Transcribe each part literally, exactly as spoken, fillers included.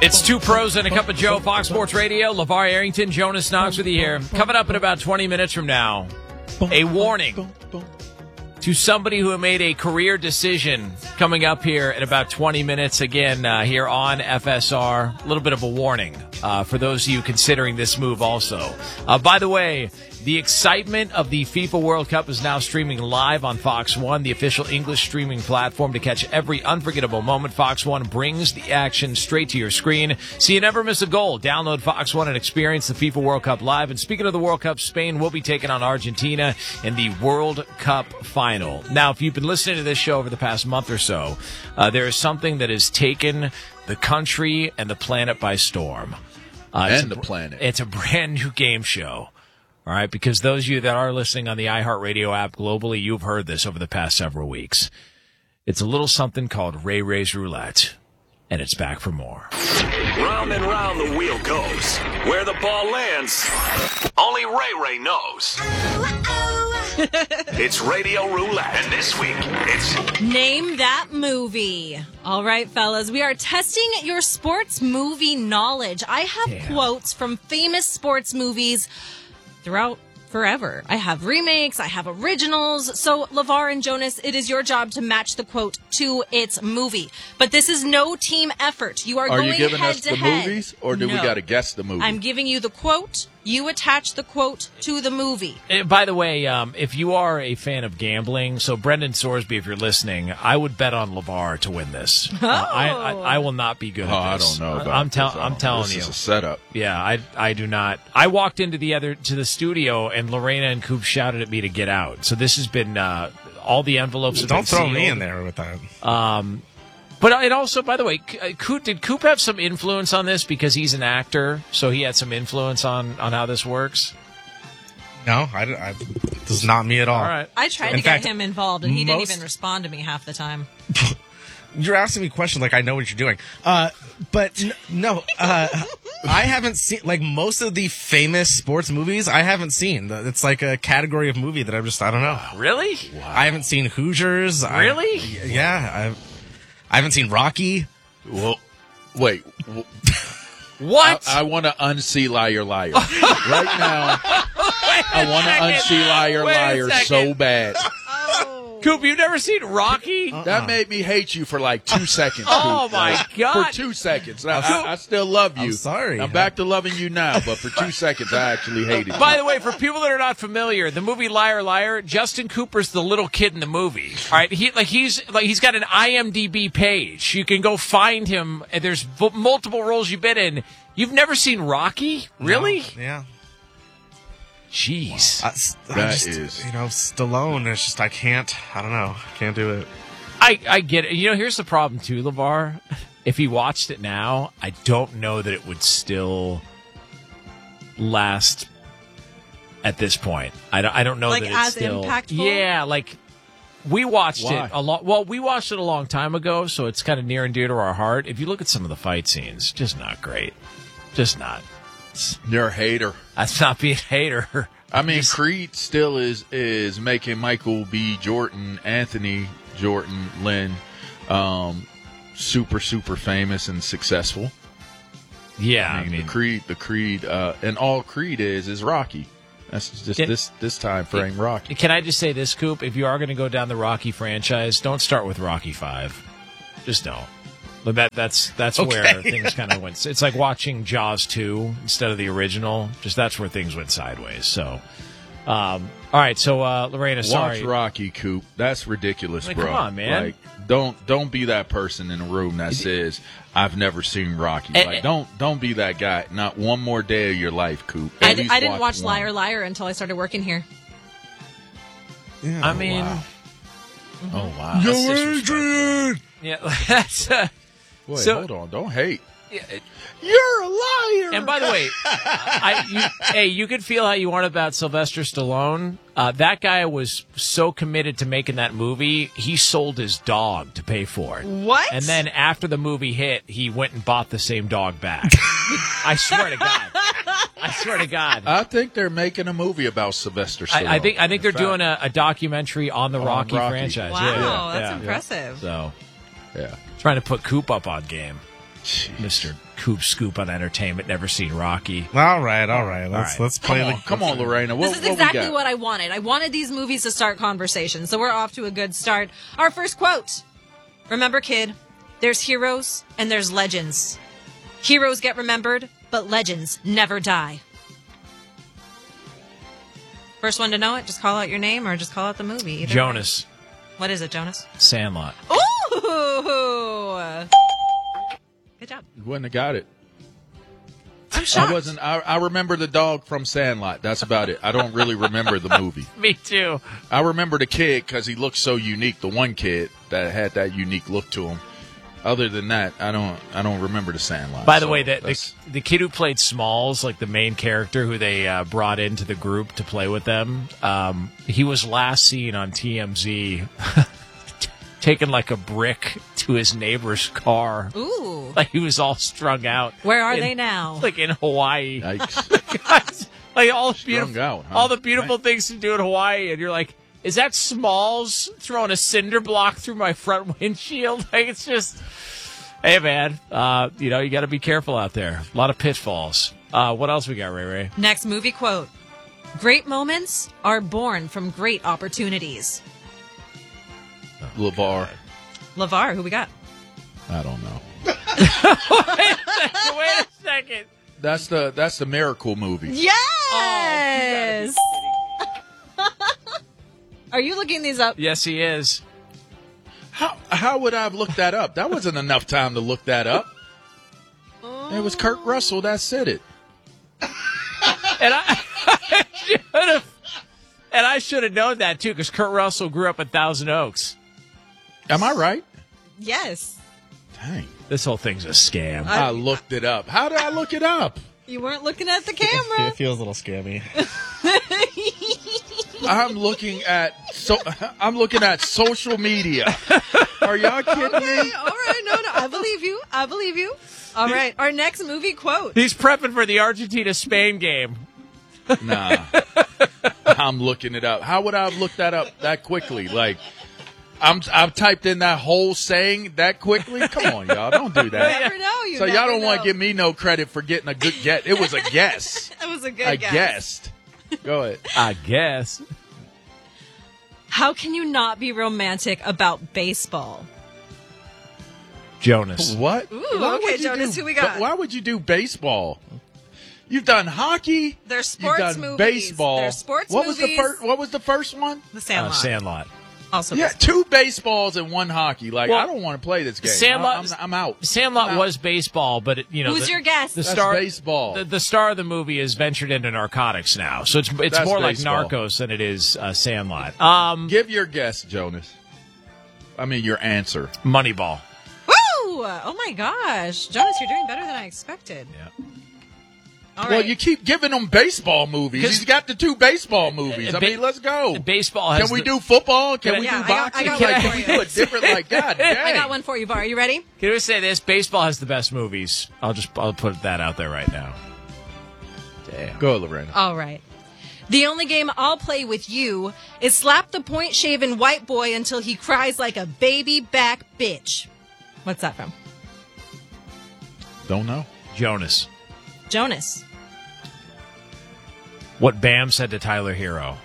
It's two pros and a cup of Joe, Fox Sports Radio. LeVar Arrington, Jonas Knox with you here. Coming up in about twenty minutes from now, a warning to somebody who made a career decision coming up here in about twenty minutes again uh, here on F S R. A little bit of a warning uh, for those of you considering this move also. Uh, by the way, the excitement of the FIFA World Cup is now streaming live on Fox One, the official English streaming platform to catch every unforgettable moment. Fox One brings the action straight to your screen, so you never miss a goal. Download Fox One and experience the FIFA World Cup live. And speaking of the World Cup, Spain will be taking on Argentina in the World Cup final. Now, if you've been listening to this show over the past month or so, uh, there is something that has taken the country and the planet by storm. Uh, and a, the planet. It's a brand new game show. All right, because those of you that are listening on the iHeartRadio app globally, you've heard this over the past several weeks. It's a little something called Ray Ray's Roulette, and it's back for more. Round and round the wheel goes. Where the ball lands, only Ray Ray knows. It's Radio Roulette, and this week, it's... Name that movie. All right, fellas, we are testing your sports movie knowledge. I have Damn. quotes from famous sports movies throughout forever. I have remakes, I have originals. So, LeVar and Jonas, it is your job to match the quote to its movie. But this is no team effort. You are, Are going you giving head us to the head. movies, or do No. we got to guess the movie? I'm giving you the quote. You attach the quote to the movie. Uh, By the way, um, if you are a fan of gambling, so Brendan Sorsby, if you're listening, I would bet on LeVar to win this. Uh, I, I I will not be good oh, at I this. don't know about I'm, tell- this. I'm telling this you. This is a setup. Yeah, I I do not. I walked into the other to the studio and Lorena and Coop shouted at me to get out. So this has been uh, all the envelopes. Have Don't been throw sealed. me in there with that. Um, but and also, by the way, Coop, did Coop have some influence on this because he's an actor? So he had some influence on, on how this works. No, I, I, this is not me at all. All right. I tried In to fact, get him involved, and he didn't most- even respond to me half the time. You're asking me questions like I know what you're doing. Uh, but n- no, uh, I haven't seen, like, most of the famous sports movies I haven't seen. It's like a category of movie that I'm just, I don't know. Really? I haven't seen Hoosiers. I- Really? yeah. I've, I haven't seen Rocky. Well, wait. w- What? I, I want to unsee Liar Liar. Right now, I want to unsee Liar Wait a Liar second. so bad. Coop, you've never seen Rocky? That made me hate you for like two seconds. Oh, Coop. my God. For two seconds. I, I, I still love you. I'm sorry. I'm back to loving you now, but for two seconds, I actually hated you. By the way, for people that are not familiar, the movie Liar Liar, Justin Cooper's the little kid in the movie. All right, he like he's like he's got an I M D B page. You can go find him. And there's v- multiple roles you've been in. You've never seen Rocky, really? No. Yeah. Jeez, I, s- I That just, is- you know, Stallone. It's just I can't. I don't know. Can't do it. I I get it. You know, here's the problem too, LeVar. If he watched it now, I don't know that it would still last at this point. I don't, I don't know Like, that it's as still impactful? Yeah, like we watched Why? it a lot. Well, we watched it a long time ago, so it's kind of near and dear to our heart. If you look at some of the fight scenes, just not great. Just not. You're a hater. That's not being a hater. I mean, Creed still is is making Michael B. Jordan, Anthony Jordan, Lynn, um, super super famous and successful. Yeah, I mean, the Creed, the Creed, uh, and all Creed is is Rocky. That's just Can- this this time frame Rocky. Can I just say this, Coop? If you are going to go down the Rocky franchise, don't start with Rocky Five. Just don't. But that that's that's Okay. where things kind of went. It's like watching Jaws two instead of the original. Just that's where things went sideways. So, um, all right. So uh, Lorena, sorry. Watch Rocky, Coop. That's ridiculous, Like, bro. come on, man. Like, don't don't be that person in a room that says I've never seen Rocky. Eh, Like, eh. don't don't be that guy. Not one more day of your life, Coop. At I, d- least I didn't watch one. Liar Liar until I started working here. Yeah. I mean, wow. Oh wow. that's disrespectful. Yeah, that's. Uh, Wait, so- hold on. Don't hate. yeah, it- You're a liar. And by the way, I, you, hey, you could feel how you want about Sylvester Stallone. Uh, that guy was so committed to making that movie, he sold his dog to pay for it. What? And then after the movie hit, he went and bought the same dog back. I swear to God. I swear to God. I think they're making a movie about Sylvester Stallone. I, I think I think they're In fact, doing a, a documentary on the On Rocky, Rocky. franchise. Wow, Yeah, yeah, that's yeah. impressive. So Yeah. trying to put Coop up on game. Mister Coop Scoop on entertainment, never seen Rocky. All right, all right. Let's right. let's play Come the on, come on, Lorena. What, This is what exactly we got? what I wanted. I wanted these movies to start conversations, so we're off to a good start. Our first quote. Remember, kid, there's heroes and there's legends. Heroes get remembered, but legends never die. First one to know it, just call out your name or just call out the movie. Either Jonas, way. What is it, Jonas? Sandlot. Ooh! Good job. You wouldn't have got it. I'm shocked. I wasn't. I, I remember the dog from Sandlot. That's about it. I don't really remember the movie. Me too. I remember the kid because he looked so unique. The one kid that had that unique look to him. Other than that, I don't. I don't remember the Sandlot. By the so way, the, the that's- the kid who played Smalls, like the main character who they uh, brought into the group to play with them, um, he was last seen on T M Z taking like a brick to his neighbor's car. Ooh. Like he was all strung out. Where are in- they now? Like in Hawaii. Yikes. Guys, like all the Strung beautiful, out, huh? all the beautiful things to do in Hawaii, and you're like, is that Smalls throwing a cinder block through my front windshield? Like it's just, hey man, uh, you know you got to be careful out there. A lot of pitfalls. Uh, what else we got, Ray Ray? Next movie quote. Great moments are born from great opportunities. LeVar. LeVar, who we got? I don't know. Wait a second. That's the that's the Miracle movie. Yes! Are you looking these up? Yes, he is. How how would I have looked that up? That wasn't enough time to look that up. It was Kurt Russell that said it. And I, I should have, and I should have known that too, because Kurt Russell grew up in Thousand Oaks. Am I right? Yes. Dang. This whole thing's a scam. I looked it up. How did I look it up? You weren't looking at the It camera. feels a little scammy. I'm looking at so I'm looking at social media. Are y'all kidding Okay, me? all right, no, no, I believe you. I believe you. All right, our next movie quote. He's prepping for the Argentina-Spain game. Nah. I'm looking it up. How would I have looked that up that quickly? Like I'm I've typed in that whole saying that quickly? Come on, y'all. Don't do You that. never know. You So y'all never don't want know. to give me no credit for getting a good guess. It was a guess. That was a good I guess. guessed. Go ahead. I guess. How can you not be romantic about baseball? Jonas. What? Ooh, Why okay, would you Jonas, do- who we got? but Why would you do baseball? You've done hockey. They're sports You've done movies. baseball. They're sports what movies. was the first? What was the first one? The Uh, Sandlot. Sandlot. Also, Yeah, baseball. two baseballs and one hockey. Like Well, I don't want to play this game. Sandlot- I'm, I'm out. Sandlot I'm out. was baseball, but it, you know. Who's the, your guess? The That's star, baseball. The, the star of the movie has ventured into narcotics now, so it's it's That's more baseball. like Narcos than it is uh, Sandlot. Um, Give your guess, Jonas. I mean your answer. Moneyball. Woo! Oh my gosh, Jonas, you're doing better than I expected. Yeah. All Well, right. you keep giving them baseball movies. 'Cause- He's got the two baseball movies. I Ba- mean, let's go. Baseball has. Can we the- do football? Can Can I- we Yeah, do I got- I boxing? got Like, one can for we you. do a different? Like, God dang. I got one for you, Var. Are you ready? Can we say this? Baseball has the best movies. I'll just I'll put that out there right now. Damn. Go, Lorena. All right. The only game I'll play with you is slap the point-shaven white boy until he cries like a baby back bitch. What's that from? Don't know. Jonas. Jonas. What Bam said to Tyler Hero.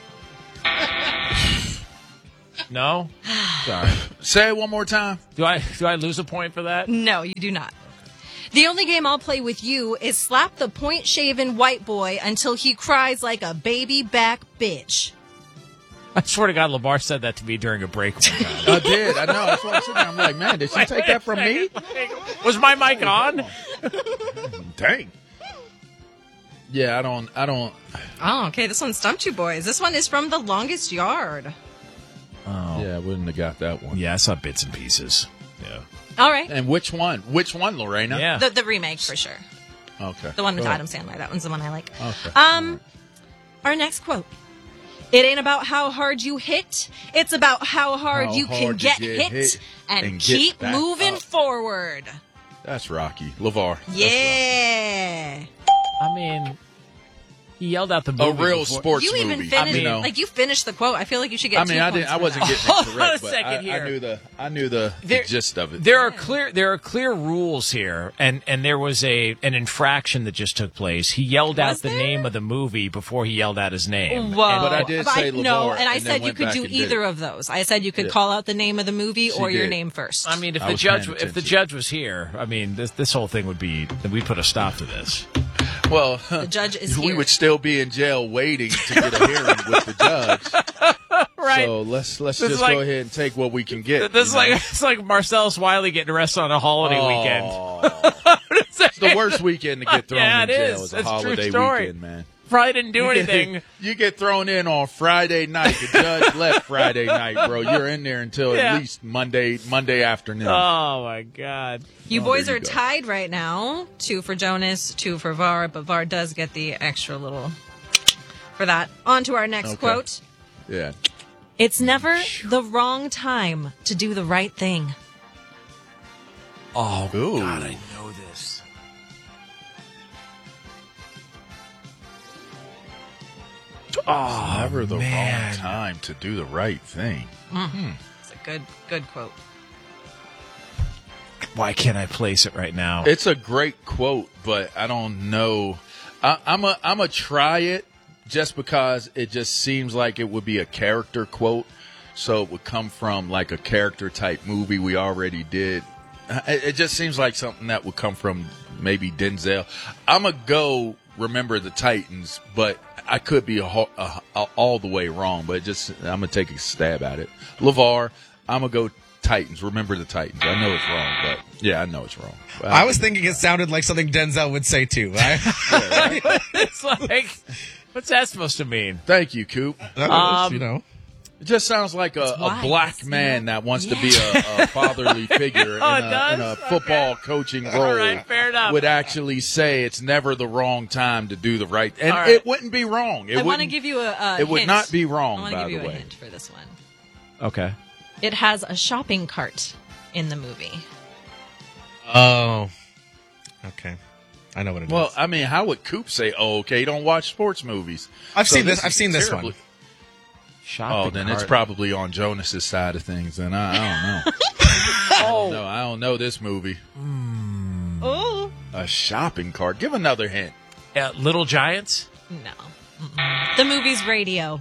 No? Sorry. Say it one more time. Do I do I lose a point for that? No, you do not. The only game I'll play with you is slap the point-shaven white boy until he cries like a baby back bitch. I swear to God, LeVar said that to me during a break one time. I did. I know. That's what I'm sitting there. I'm like, man, did she take that from me? Was my mic on? Dang. Yeah, I don't. I don't. Oh, okay. This one stumped you boys. This one is from The Longest Yard. Oh. Yeah, I wouldn't have got that one. Yeah, I saw bits and pieces. Yeah. All right. And which one? Which one, Lorena? Yeah. The, the remake, for sure. Okay. The one with Go Adam ahead. Sandler. That one's the one I like. Okay. Um, our next quote. It ain't about how hard you hit. It's about how hard How you hard can you get, get hit, hit and, and get keep back moving up. forward. That's Rocky. LeVar. That's Yeah. I mean, He yelled out the A movie. real before- sports You movie. even finished, you know. like you finished the quote. I feel like you should get. I mean, two I didn't. points I for wasn't that. getting it Hold on correct, a but second I, here. I knew the. I knew the, the There- gist of it. There are clear there are clear rules here, and, and there was a an infraction that just took place. He yelled out Was the there? name of the movie before he yelled out his name. Whoa! And- But I did say no, LeVar, and I and then said you went could back do and did either it. of those. I said you could Yeah. call out the name of the movie She or your did. name first. I mean, if I the was judge paying if the attention. judge was here, I mean, this this whole thing would be we put a stop to this. Well, the judge is we here. would still be in jail waiting to get a hearing with the judge. Right. So let's let's This is just like- go ahead and take what we can get. This is you like know? it's like Marcellus Wiley getting arrested on a holiday weekend. Aw. It's the worst weekend to get thrown Yeah, in it jail. is. It's a It's a true holiday story. weekend, man. Probably didn't do anything. You get thrown in on Friday night. The judge left Friday night, bro. You're in there until Yeah. at least Monday Monday afternoon. Oh my God! You Oh, boys there are you go. tied right now. Two for Jonas, two for Var, but Var does get the extra little for that. On to our next Okay. quote. Yeah. It's never the wrong time to do the right thing. Oh Ooh. God, I know this. Oh, Never the man. wrong time to do the right thing. It's a good, good quote. Why can't I place it right now? It's a great quote, but I don't know. I, I'm a I'm a try it just because it just seems like it would be a character quote, so it would come from like a character type movie we already did. It, it just seems like something that would come from maybe Denzel. I'm gonna go Remember the Titans, but I could be a, ho- a, a, all the way wrong. But just I'm gonna take a stab at it. LeVar, I'm gonna go Titans. Remember the Titans. I know it's wrong, but yeah, I know it's wrong. But I was thinking it sounded like something Denzel would say too. I, It's like, what's that supposed to mean? Thank you, Coop. Um, you know. It just sounds like a, a wise, black man yeah. that wants to be a, a fatherly figure Oh, in, it a, in does? a football coaching role. All right, fair enough. Would actually say it's never the wrong time to do the right, and All right. it wouldn't be wrong. It I want to wouldn't- give you a, a It would hint. not be wrong, I want to by give you the a way. hint for this one. Okay. It has a shopping cart in the movie. Oh. Okay. I know what it is. Well, I mean, how would Coop say, "Oh, okay, you don't watch sports movies"? I've So seen this. is I've seen this terribly- one. Shopping Oh, then it's cart. probably on Jonas's side of things. Then I, I don't know. I Oh, don't know. I don't know this movie. Oh A shopping cart. Give another hint. uh, Little Giants. no! Mm-mm. The movie's Radio.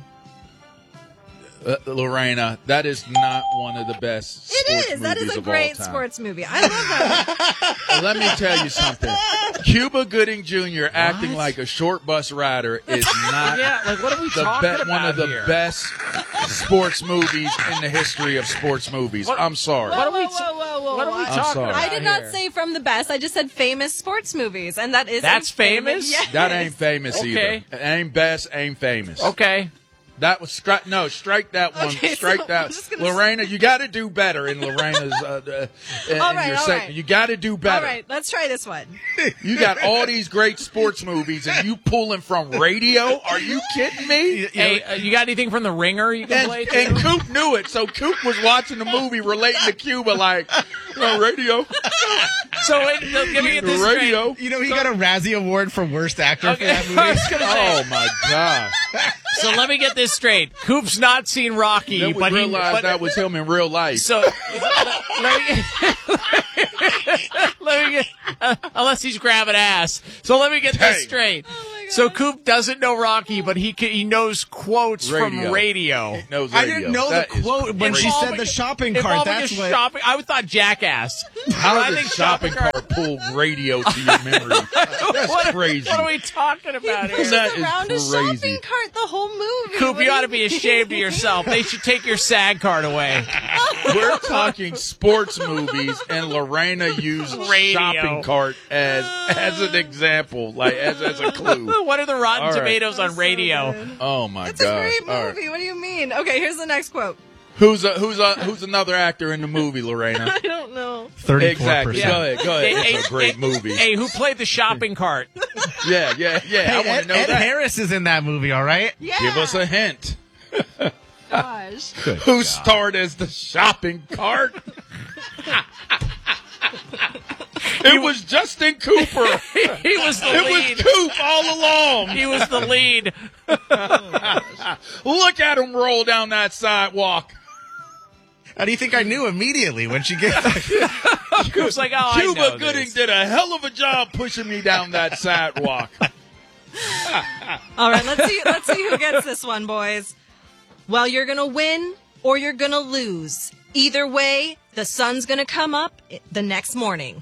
Uh, Lorena, that is not one of the best sports It is. That is movies a of all great time. sports movie. I love that. Let me tell you something. Cuba Gooding Junior acting like a short bus rider is not Yeah, like what are we the talking be- about one of the here? best sports movies in the history of sports movies. What- I'm sorry. What are we? Whoa, whoa, whoa, whoa, What are we whoa. I'm talking sorry. about? I did not here? say from the best. I just said famous sports movies, and that is That's a famous. famous? Yes. That ain't famous Okay. either. Ain't best, ain't famous. Okay. That was strike. No, strike that one. Okay, strike so that. I'm just gonna- Lorena, you got to do better in Lorena's. Uh, uh, in All right, your all segment. right. You got to do All better. right, let's try this one. You got all these great sports movies, and you pulling from radio? Are you kidding me? Hey, uh, you got anything from The Ringer you can And, play? too? and Coop knew it, so Coop was watching the movie relating to Cuba like, no, radio, So wait, no, give me this straight. radio. You know, he got a Razzie Award for worst actor Okay. for that I movie. was gonna say. Oh my gosh! So let me get this straight. Coop's not seen Rocky, Then we but he realized but, that was him in real life. So let, let me let me get uh, unless he's grabbing ass. So let me get this Dang. straight. Oh my So gosh. Coop doesn't know Rocky, but he can, he knows quotes Radio. from radio. He knows I radio. didn't know That the is quote when she Involving- said the shopping cart. Involving That's a what. shopping. I thought Jackass. How I did the think shopping cart pull radio to your memory? That's What, crazy. what are we talking about He pushes here? That is around a crazy. shopping cart the whole movie. Coop, What you do ought to be ashamed of yourself. They should take your SAG card away. We're talking sports movies, and Lorena used Radio. shopping cart as as an example, like as as a clue. What are the Rotten All right. Tomatoes on so radio? good. Oh my It's a gosh! great All right. movie. What do you mean? Okay, here's the next quote. Who's a, who's a, who's another actor in the movie, Lorena? I don't know. Thirty-four Exactly. percent. Go ahead. Go ahead. Hey, It's a hey, great hey, movie. Hey, who played the shopping cart? Yeah, yeah, yeah. I Hey, want Ed, to know Ed that. Harris is in that movie. All right. Yeah. Give us a hint. Gosh. Who starred as the shopping cart? It was Justin Cooper. He was the It lead. was Coop all along. He was the lead. Look at him roll down that sidewalk. How do you think I knew immediately when she gave? Coop's like, oh, I know Cuba Gooding this. did a hell of a job pushing me down that sidewalk. All right, let's see. Let's see who gets this one, boys. Well, you're gonna win or you're gonna lose. Either way, the sun's gonna come up the next morning.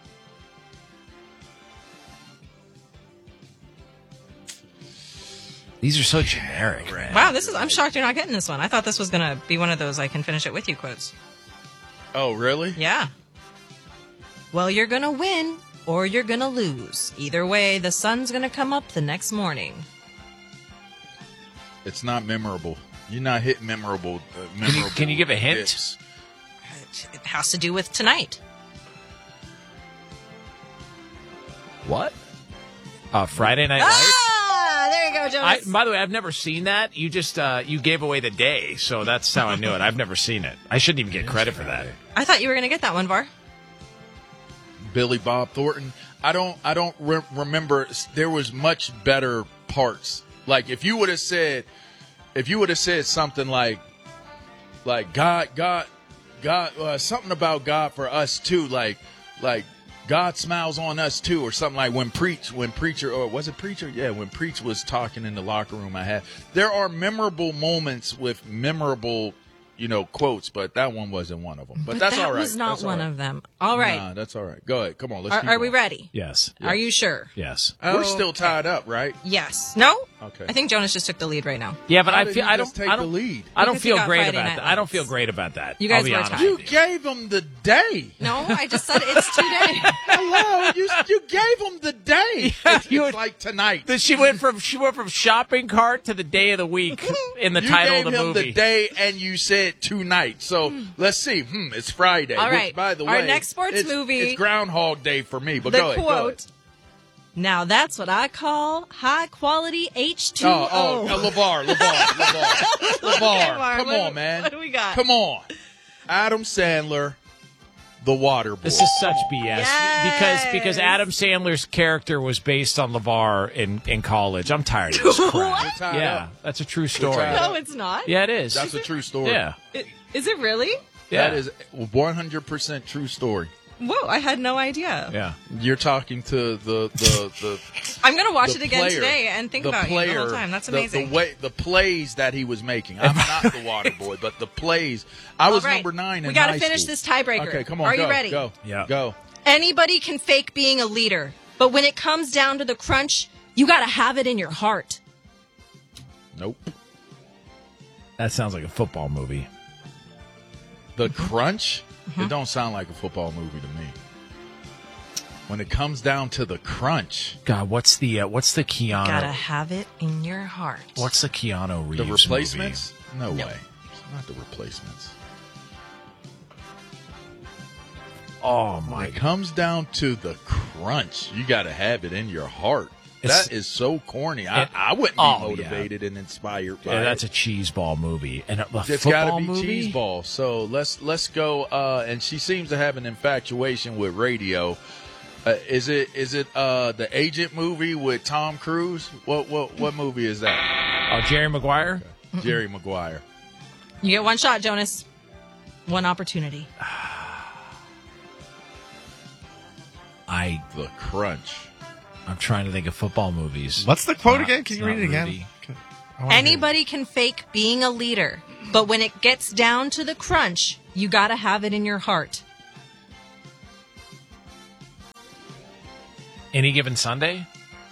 These are so generic. Wow, this is. I'm shocked you're not getting this one. I thought this was gonna be one of those I can finish it with you quotes. Oh, really? Yeah. Well, you're gonna win or you're gonna lose. Either way, the sun's gonna come up the next morning. It's not memorable. You're not hitting memorable. Uh, Can memorable you, can you give a hint? hits. It has to do with tonight. What? Uh, Friday Night Lights? Ah, there you go, I, Jonas. by the way, I've never seen that. You just uh, you gave away the day, so that's how I knew it. I've never seen it. I shouldn't even get credit for that. I thought you were gonna get that one, Var. Billy Bob Thornton. I don't. I don't re- remember. There was much better parts. Like if you would have said, if you would have said something like, like God, God, God, uh, something about God for us too. Like, like God smiles on us too, or something like when preach, when preacher, or was it preacher? Yeah, when preach was talking in the locker room. I had. There are memorable moments with memorable, you know, quotes, but that one wasn't one of them. But, But that's that all right. was not That's all one right. of them. All right. Nah, that's all right. Go ahead. Come on. Let's. Are, keep are we going. ready? Yes. Are you sure? Yes. We're Oh, still tied up, right? Yes. No? Okay. I think Jonas just took the lead right now. Yeah, but How I did feel he I don't just take I the don't lead? I don't Because he feel got great Friday about Night that. I don't Lights. feel great about that. You guys I'll be were honest tied. You with gave him the day. No, I just said it's today. Hello, you you gave him the day. It's, you it's would- like tonight. That she went from she went from shopping cart to the day of the week in the you title gave of the him movie. the day, and you said tonight. So let's see. Hmm, it's Friday. All which, right. by the Our way, next sports it's, movie- It's Groundhog Day for me. But the go ahead. Go ahead. quote. Now that's what I call high quality H two O. Oh, oh, uh, LeVar, LeVar, LeVar, Okay, LeVar. Mark, Come what- on, man. what do we got? Come on. Adam Sandler, the Water Boy. This is such B S Yes. because because Adam Sandler's character was based on LeVar in, in college. I'm tired of this crap. We're tied Yeah, up. that's a true story. tied No, it's not. Yeah, it is. That's a true story. Yeah, I- Is it really? yeah. That is one hundred percent true story. Whoa, I had no idea. Yeah. You're talking to the the the, I'm going to watch the it again player, today and think the about player, you the whole time. That's the- amazing. The, way the plays that he was making. I'm not the Water Boy, but the plays. I was All right. number nine. In We gotta high finish school. this tiebreaker. Okay, come on. Are go, you ready? Go. Yeah. Go. Anybody can fake being a leader, but when it comes down to the crunch, you got to have it in your heart. Nope. That sounds like a football movie. The Crunch. Mm-hmm. It don't sound like a football movie to me. When it comes down to the crunch, God, what's the uh, what's the Keanu? Got to have it in your heart. What's the Keanu Reeves the replacements? No, No. way. It's not the replacements. Movie? Oh When my it comes down to the crunch, you got to have it in your heart. It's- that is so corny. I, It- I wouldn't be oh, yeah. motivated and inspired by Yeah, it. that's a cheeseball movie. And a, a It's got football to be movie? cheeseball. So let's let's go. Uh, and she seems to have an infatuation with radio. Uh, is it is it uh, the Agent movie with Tom Cruise? What what what movie is that? Oh, Jerry Maguire? Jerry Maguire. You get one shot, Jonas. One opportunity. I The Crunch. I'm trying to think of football movies. What's the quote Not- again? Can you not read it again? Rudy. I wanna hear it. Anybody can fake being a leader, but when it gets down to the crunch, you got to have it in your heart. Any Given Sunday?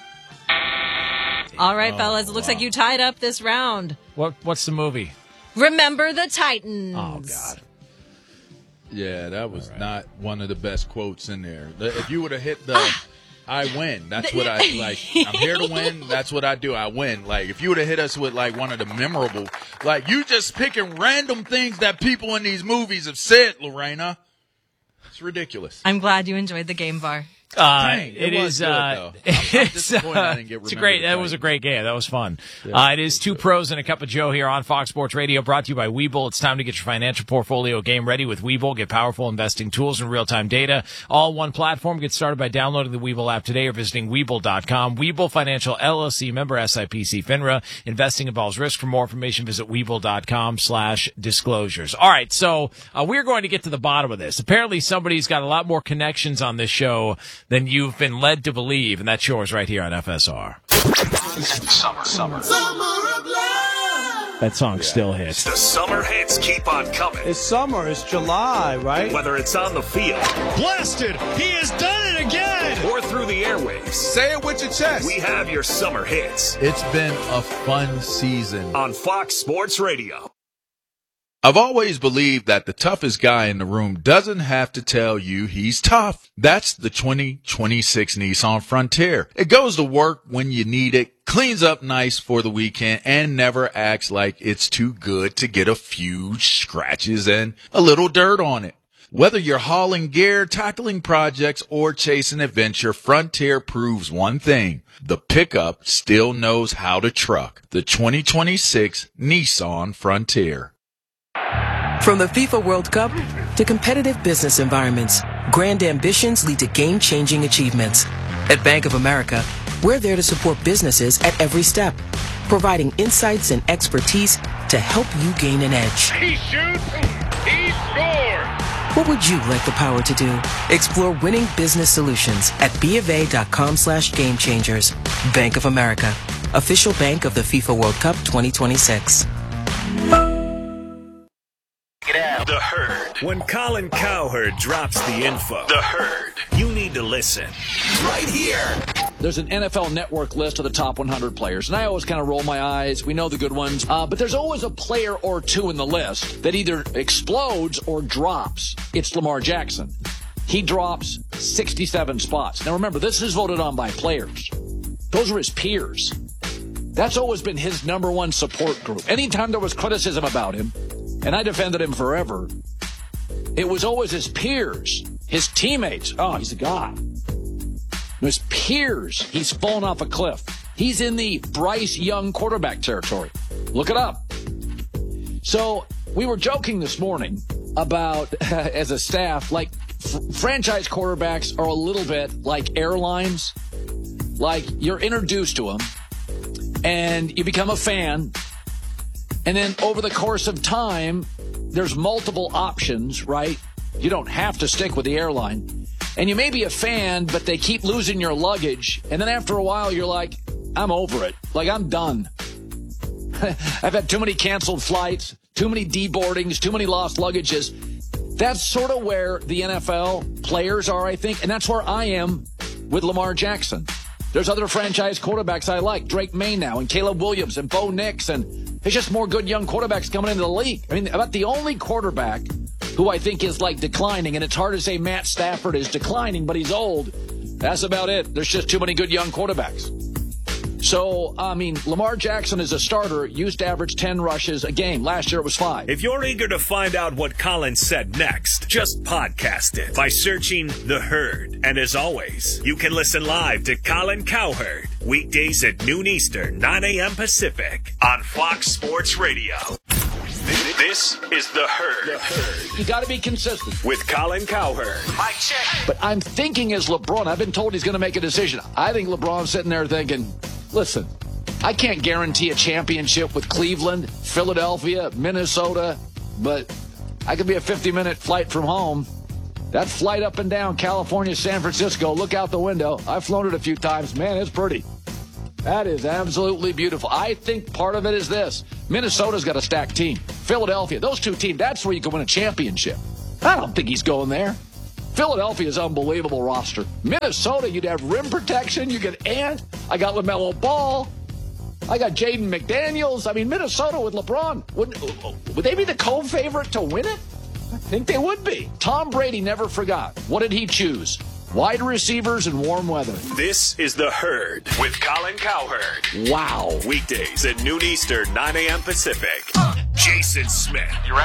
All right, fellas, it looks like you tied up this round. What What's the movie? Remember the Titans. Oh God. Yeah, that was not one of the best quotes in there. The- If you would have hit the I win, that's what I like. I'm here to win. That's what I do. I win. Like, if you would have hit us with like one of the memorable, like you just picking random things that people in these movies have said, Lorena. It's ridiculous. I'm glad you enjoyed the game, Var. Uh, Dang, it it was is. good, uh, though. I'm- I'm it's, disappointed I uh, didn't get it's a remembered great. That right. was a great game. That was fun. Uh, it is Two Pros and a Cup of Joe here on Fox Sports Radio, brought to you by Webull. It's time to get your financial portfolio game ready with Webull. Get powerful investing tools and real-time data, all one platform. Get started by downloading the Webull app today or visiting Webull dot com. Webull Financial L L C, member S I P C FINRA. Investing involves risk. For more information, visit Webull dot com slash disclosures. All right, so uh, we're going to get to the bottom of this. Apparently, somebody's got a lot more connections on this show than you've been led to believe, and that's yours right here on F S R. Summer, summer. That song still hits. The summer hits keep on coming. It's summer. It's July, right? Whether it's on the field Blasted! He has done it again! or through the airwaves, Say it with your chest. we have your summer hits It's been a fun season. on Fox Sports Radio. I've always believed that the toughest guy in the room doesn't have to tell you he's tough. That's the twenty twenty-six Nissan Frontier. It goes to work when you need it, cleans up nice for the weekend, and never acts like it's too good to get a few scratches and a little dirt on it. Whether you're hauling gear, tackling projects, or chasing adventure, Frontier proves one thing. The pickup still knows how to truck. The twenty twenty-six Nissan Frontier. From the FIFA World Cup to competitive business environments, grand ambitions lead to game-changing achievements. At Bank of America, we're there to support businesses at every step, providing insights and expertise to help you gain an edge. He shoots! He scores! What would you like the power to do? Explore winning business solutions at BofA.com slash game changers. Bank of America, official bank of the FIFA World Cup twenty twenty-six. The Herd. When Colin Cowherd drops the info, The Herd, you need to listen. Right here. There's an N F L Network list of the top one hundred players, and I always kind of roll my eyes. We know the good ones, uh, but there's always a player or two in the list that either explodes or drops. It's Lamar Jackson. He drops sixty-seven spots. Now remember, this is voted on by players. Those are his peers. That's always been his number one support group. Anytime there was criticism about him, and I defended him forever, it was always his peers, his teammates. Oh, he's a god. His peers, he's fallen off a cliff. He's in the Bryce Young quarterback territory. Look it up. So we were joking this morning about, as a staff, like f- franchise quarterbacks are a little bit like airlines. Like you're introduced to them and you become a fan. And then over the course of time, there's multiple options, right? You don't have to stick with the airline. And you may be a fan, but they keep losing your luggage. And then after a while, you're like, I'm over it. Like, I'm done. I've had too many canceled flights, too many deboardings, too many lost luggages. That's sort of where the N F L players are, I think. And that's where I am with Lamar Jackson. There's other franchise quarterbacks I like, Drake May now, and Caleb Williams, and Bo Nix, and there's just more good young quarterbacks coming into the league. I mean, about the only quarterback who I think is, like, declining, and it's hard to say Matt Stafford is declining, but he's old. That's about it. There's just too many good young quarterbacks. So, I mean, Lamar Jackson is a starter, used to average ten rushes a game. Last year it was five. If you're eager to find out what Colin said next, just podcast it by searching The Herd. And as always, you can listen live to Colin Cowherd weekdays at noon Eastern, nine a.m. Pacific on Fox Sports Radio. This is The Herd. The Herd. You got to be consistent. With Colin Cowherd. Mike check. But I'm thinking as LeBron, I've been told he's going to make a decision. I think LeBron's sitting there thinking, listen, I can't guarantee a championship with Cleveland, Philadelphia, Minnesota, but I could be a fifty-minute flight from home. That flight up and down California, San Francisco, look out the window. I've flown it a few times. Man, it's pretty. That is absolutely beautiful. I think part of it is this. Minnesota's got a stacked team. Philadelphia, those two teams, that's where you can win a championship. I don't think he's going there. Philadelphia's unbelievable roster. Minnesota, you'd have rim protection. You get Ant. I got LaMelo Ball. I got Jaden McDaniels. I mean, Minnesota with LeBron, would, would they be the co-favorite to win it? I think they would be. Tom Brady never forgot. What did he choose? Wide receivers and warm weather. This is The Herd with Colin Cowherd. Wow. Weekdays at noon Eastern, nine a.m. Pacific. Jason Smith. You ready?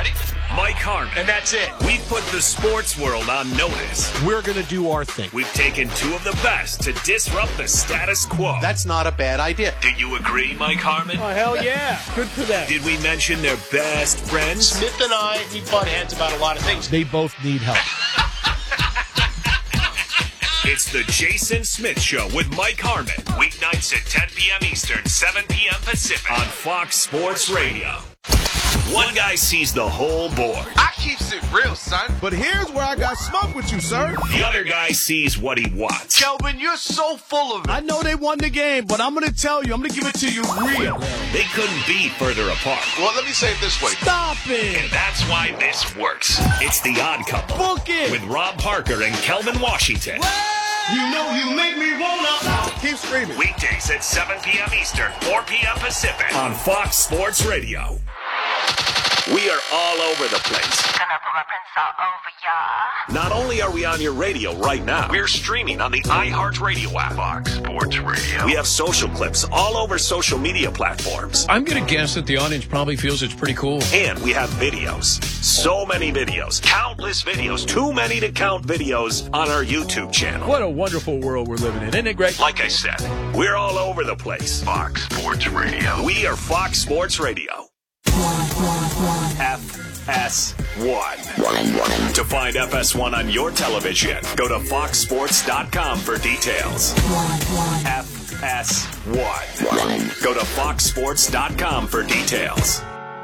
Mike Harmon. And that's it. We've put the sports world on notice. We're going to do our thing. We've taken two of the best to disrupt the status quo. That's not a bad idea. Do you agree, Mike Harmon? Oh, hell yeah. Good for them. Did we mention their best friends? Smith and I, we butt heads about a lot of things. They both need help. It's the Jason Smith Show with Mike Harmon. Weeknights at ten p.m. Eastern, seven p.m. Pacific on Fox Sports Radio. One guy sees the whole board. I keeps it real, son. But here's where I got smoke with you, sir. The other guy sees what he wants. Kelvin, you're so full of it. I know they won the game, but I'm going to tell you, I'm going to give it to you real. They couldn't be further apart. Well, let me say it this way. Stop it. And that's why this works. It's The Odd Couple. Book it. With Rob Parker and Kelvin Washington. You know you make me wanna. Keep screaming. Weekdays at seven p.m. Eastern, four p.m. Pacific on Fox Sports Radio. We are all over the place. Gonna put my prints all over ya. Not only are we on your radio right now, we're streaming on the iHeartRadio app. Fox Sports Radio. We have social clips all over social media platforms. I'm going to guess that the audience probably feels it's pretty cool. And we have videos. So many videos. Countless videos. Too many to count videos on our YouTube channel. What a wonderful world we're living in. Isn't it great? Like I said, we're all over the place. Fox Sports Radio. We are Fox Sports Radio. F S one. To find F S one on your television, go to fox sports dot com for details. F S one. Go to fox sports dot com for details.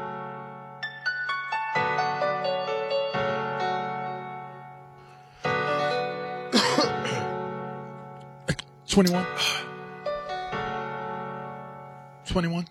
twenty-one. twenty-one.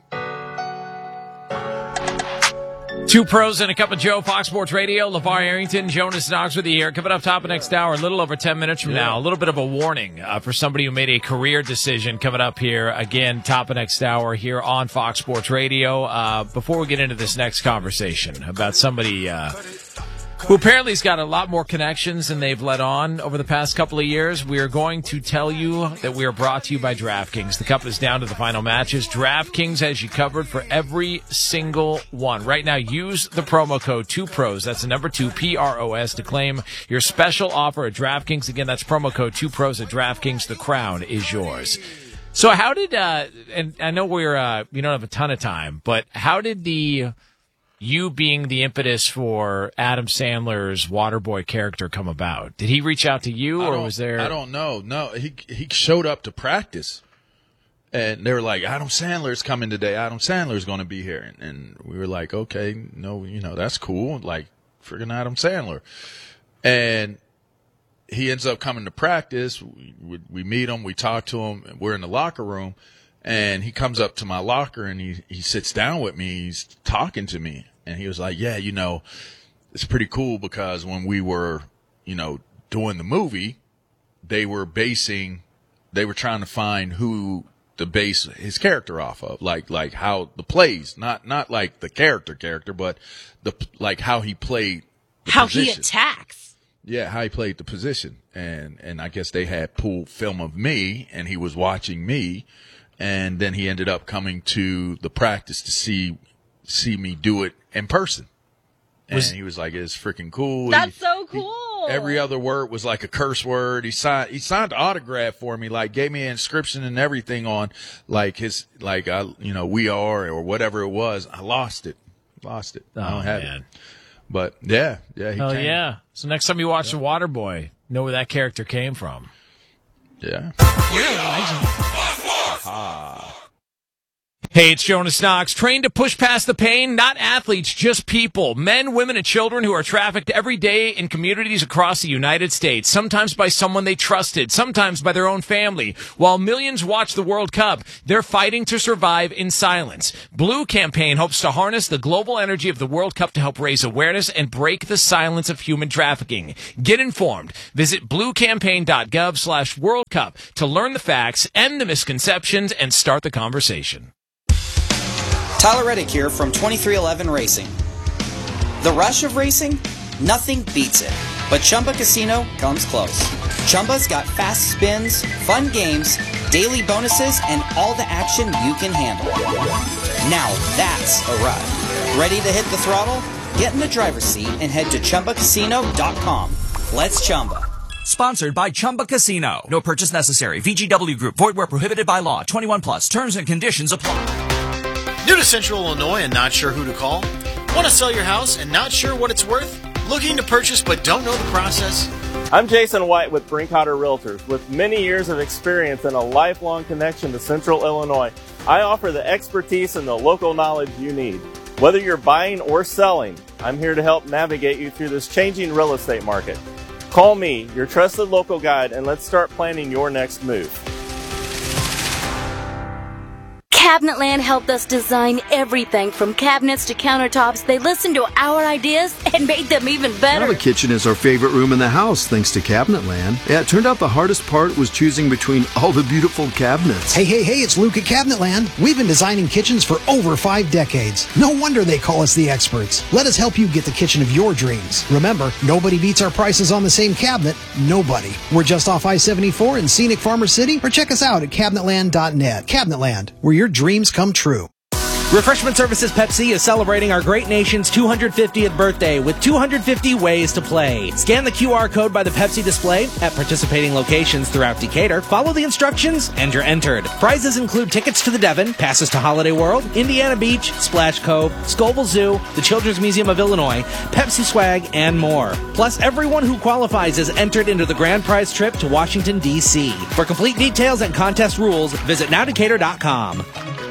Two pros and a cup of Joe, Fox Sports Radio. LeVar Arrington, Jonas Knox with you here. Coming up top of next hour, a little over ten minutes from now. A little bit of a warning uh, for somebody who made a career decision coming up here. Again, top of next hour here on Fox Sports Radio. Uh, before we get into this next conversation about somebody uh, who apparently has got a lot more connections than they've let on over the past couple of years, we are going to tell you that we are brought to you by DraftKings. The cup is down to the final matches. DraftKings has you covered for every single one. Right now, use the promo code two pros. That's the number two, P R O S, to claim your special offer at DraftKings. Again, that's promo code two pros at DraftKings. The crown is yours. So how did, uh, and I know we're, uh, we don't have a ton of time, but how did the... you being the impetus for Adam Sandler's Waterboy character come about? Did he reach out to you, or was there... I don't know. No, he he showed up to practice, and they were like, Adam Sandler's coming today. Adam Sandler's going to be here. And, and we were like, okay, no, you know, that's cool. Like, friggin' Adam Sandler. And he ends up coming to practice. We, we, we meet him. We talk to him. We're in the locker room. And he comes up to my locker and he, he sits down with me. He's talking to me. And he was like, yeah, you know, it's pretty cool because when we were, you know, doing the movie, they were basing, they were trying to find who to base his character off of. Like, like how the plays, not, not like the character character, but the, like how he played the How position. he attacks. Yeah, how he played the position. And, and I guess they had pulled film of me and he was watching me. And then he ended up coming to the practice to see see me do it in person. And was, he was like, it's freaking cool. That's he, so cool. He, every other word was like a curse word. He signed he signed the autograph for me, like gave me an inscription and everything on like his like I you know, we are or whatever it was. I lost it. Lost it. Oh, I don't have man. it. But yeah, yeah, he Hell came. yeah. So next time you watch yeah. The Waterboy, know where that character came from. Yeah. You're a legend. Ah. Hey, it's Jonas Knox. Trained to push past the pain? Not athletes, just people. Men, women, and children who are trafficked every day in communities across the United States. Sometimes by someone they trusted. Sometimes by their own family. While millions watch the World Cup, they're fighting to survive in silence. Blue Campaign hopes to harness the global energy of the World Cup to help raise awareness and break the silence of human trafficking. Get informed. Visit bluecampaign.gov slash World Cup to learn the facts, end the misconceptions, and start the conversation. Tyler Reddick here from twenty-three eleven Racing. The rush of racing? Nothing beats it. But Chumba Casino comes close. Chumba's got fast spins, fun games, daily bonuses, and all the action you can handle. Now that's a ride. Ready to hit the throttle? Get in the driver's seat and head to Chumba Casino dot com. Let's Chumba. Sponsored by Chumba Casino. No purchase necessary. V G W Group. Void where prohibited by law. twenty-one plus. Terms and conditions apply. New to Central Illinois and not sure who to call? Want to sell your house and not sure what it's worth? Looking to purchase but don't know the process? I'm Jason White with Brinkhauter Realtors. With many years of experience and a lifelong connection to Central Illinois, I offer the expertise and the local knowledge you need. Whether you're buying or selling, I'm here to help navigate you through this changing real estate market. Call me, your trusted local guide, and let's start planning your next move. Cabinetland helped us design everything from cabinets to countertops. They listened to our ideas and made them even better. Now the kitchen is our favorite room in the house, thanks to Cabinetland. Yeah, it turned out the hardest part was choosing between all the beautiful cabinets. Hey, hey, hey, it's Luke at Cabinetland. We've been designing kitchens for over five decades. No wonder they call us the experts. Let us help you get the kitchen of your dreams. Remember, nobody beats our prices on the same cabinet. Nobody. We're just off I seventy-four in scenic Farmer City, or check us out at cabinetland dot net. Cabinetland, where your dreams come true. Refreshment Services Pepsi is celebrating our great nation's two hundred fiftieth birthday with two hundred fifty ways to play. Scan the Q R code by the Pepsi display at participating locations throughout Decatur, follow the instructions, and you're entered. Prizes include tickets to the Devon, passes to Holiday World, Indiana Beach, Splash Cove, Scoville Zoo, the Children's Museum of Illinois, Pepsi swag, and more. Plus, everyone who qualifies is entered into the grand prize trip to Washington, D C For complete details and contest rules, visit now decatur dot com.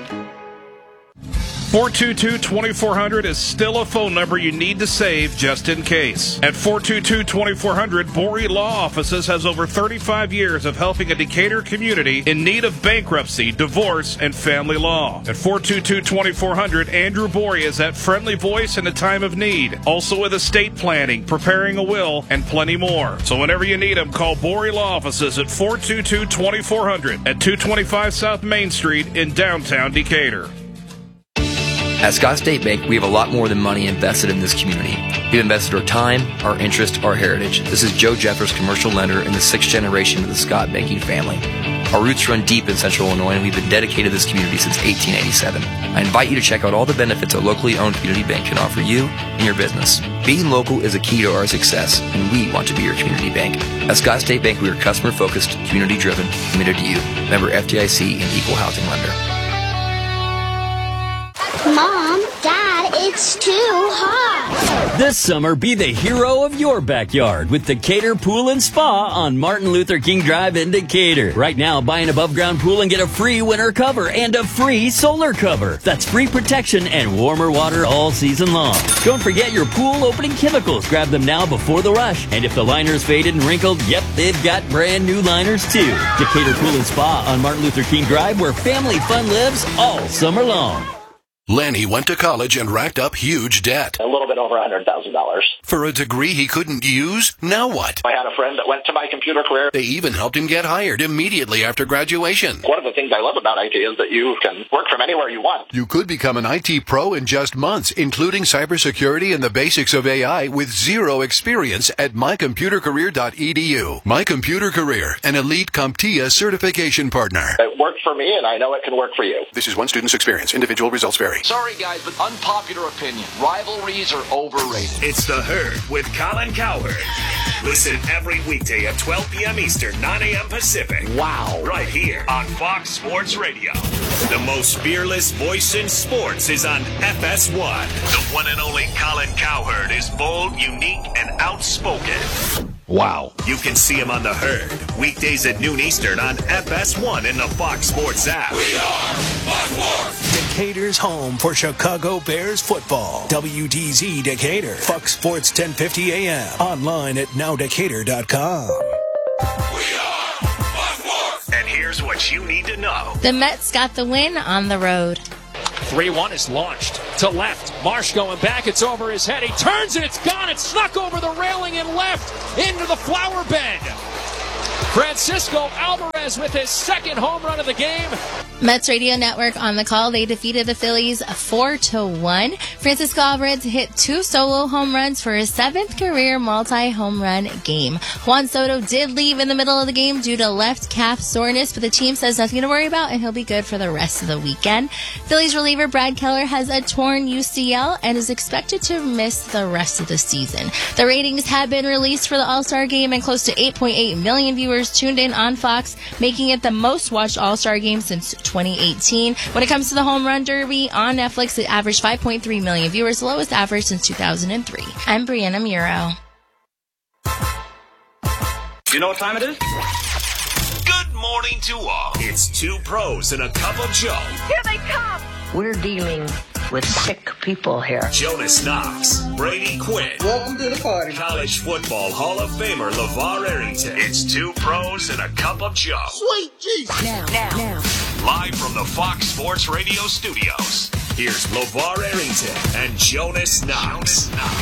four two two, two four zero zero is still a phone number you need to save just in case. At four two two, two four zero zero, Borey Law Offices has over thirty-five years of helping a Decatur community in need of bankruptcy, divorce, and family law. At four two two, two four zero zero, Andrew Borey is that friendly voice in a time of need. Also with estate planning, preparing a will, and plenty more. So whenever you need him, call Borey Law Offices at four two two, two four zero zero at two twenty-five South Main Street in downtown Decatur. At Scott State Bank, we have a lot more than money invested in this community. We've invested our time, our interest, our heritage. This is Joe Jeffers, commercial lender in the sixth generation of the Scott banking family. Our roots run deep in Central Illinois, and we've been dedicated to this community since eighteen eighty-seven. I invite you to check out all the benefits a locally owned community bank can offer you and your business. Being local is a key to our success, and we want to be your community bank. At Scott State Bank, we are customer-focused, community-driven, committed to you. Member F D I C and Equal Housing Lender. Mom, Dad, it's too hot. This summer, be the hero of your backyard with Decatur Pool and Spa on Martin Luther King Drive in Decatur. Right now, buy an above-ground pool and get a free winter cover and a free solar cover. That's free protection and warmer water all season long. Don't forget your pool opening chemicals. Grab them now before the rush. And if the liner's faded and wrinkled, yep, they've got brand new liners too. Decatur Pool and Spa on Martin Luther King Drive, where family fun lives all summer long. Lenny went to college and racked up huge debt. A little bit over one hundred thousand dollars. For a degree he couldn't use? Now what? I had a friend that went to my computer career. They even helped him get hired immediately after graduation. One of the things I love about I T is that you can work from anywhere you want. You could become an I T pro in just months, including cybersecurity and the basics of A I with zero experience at my computer career dot e d u. My Computer Career, an elite CompTIA certification partner. It worked for me, and I know it can work for you. This is one student's experience. Individual results vary. Sorry, guys, but unpopular opinion. Rivalries are overrated. It's The Herd with Colin Cowherd. Listen every weekday at twelve p.m. Eastern, nine a.m. Pacific. Wow. Right here on Fox Sports Radio. The most fearless voice in sports is on F S one. The one and only Colin Cowherd is bold, unique, and outspoken. Wow. You can see him on The Herd, weekdays at noon Eastern on F S one in the Fox Sports app. We are Fox Sports. Decatur's home for Chicago Bears football. W D Z Decatur. Fox Sports ten fifty a.m. Online at now decatur dot com. We are Fox Sports. And here's what you need to know. The Mets got the win on the road. three one is launched to left. Marsh going back. It's over his head. He turns and it's gone. It's snuck over the railing and left into the flower bed. Francisco Alvarez Perez with his second home run of the game. Mets Radio Network on the call. They defeated the Phillies four to one. Francisco Alvarez hit two solo home runs for his seventh career multi-home run game. Juan Soto did leave in the middle of the game due to left calf soreness, but the team says nothing to worry about, and he'll be good for the rest of the weekend. Phillies reliever Brad Keller has a torn U C L and is expected to miss the rest of the season. The ratings have been released for the All-Star Game, and close to eight point eight million viewers tuned in on Fox, making it the most watched All-Star Game since twenty eighteen. When it comes to the Home Run Derby on Netflix, it averaged five point three million viewers, the lowest average since two thousand three. I'm Brianna Muro. You know what time it is? Good morning to all. It's two pros and a cup of Joe. Here they come. We're dealing with sick people here. Jonas Knox, Brady Quinn. Welcome to the party. College Football Hall of Famer LeVar Arrington. It's two pros and a cup of Joe. Sweet Jesus. Now, now, now. Live from the Fox Sports Radio studios, here's LeVar Arrington and Jonas Knox.